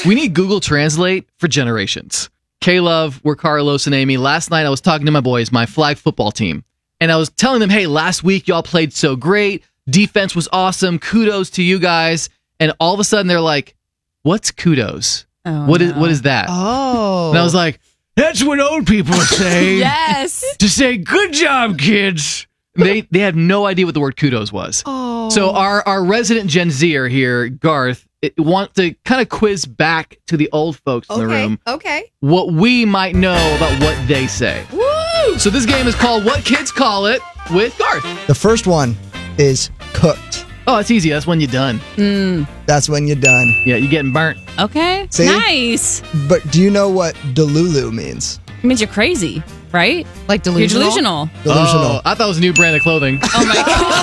We need Google Translate for generations. K-Love, we're Carlos and Amy. Last night I was talking to my boys, my flag football team, and I was telling them, hey, last week y'all played so great. Defense was awesome. Kudos to you guys. And all of a sudden they're like, what's kudos? What is that? Oh. And I was like, that's what old people say. Yes. To say, good job, kids. They have no idea what the word kudos was. Oh. So our resident Gen Zer here, Garth, wants to kind of quiz back to the old folks in the room Okay. what we might know about what they say. Woo! So this game is called What Kids Call It with Garth. The first one is cooked. Oh, it's easy. That's when you're done. That's when you're done. Yeah, you're getting burnt. Okay. See? Nice. But do you know what delulu means? It means you're crazy, right? Like You're delusional? delusional. Delusional. Oh, I thought it was a new brand of clothing. Oh my God.